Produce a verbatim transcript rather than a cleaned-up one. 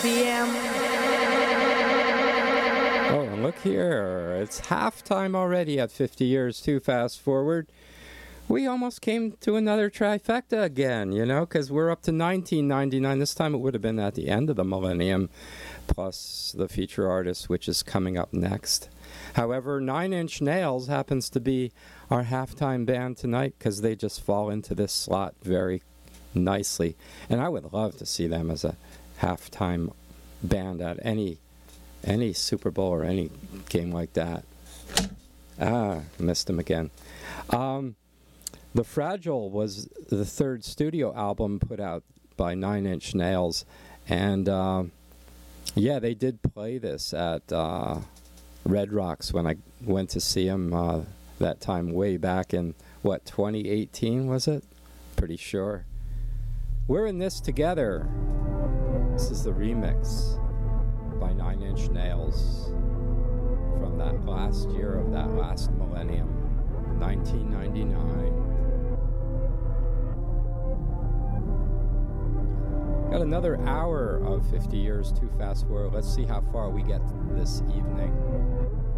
p.m. Oh, and look here. It's halftime already at fifty years too fast forward. We almost came to another trifecta again, you know, because we're up to nineteen ninety-nine. This time it would have been at the end of the millennium, plus the feature artist, which is coming up next. However, Nine Inch Nails happens to be our halftime band tonight because they just fall into this slot very nicely. And I would love to see them as a halftime band at any any Super Bowl or any game like that. Ah, missed them again. Um... The Fragile was the third studio album put out by Nine Inch Nails. And, uh, yeah, they did play this at uh, Red Rocks when I went to see them uh, that time way back in, what, twenty eighteen, was it? Pretty sure. We're in this together. This is the remix by Nine Inch Nails from that last year of that last millennium, nineteen ninety-nine. Got another hour of fifty years too fast forward. Let's see how far we get this evening.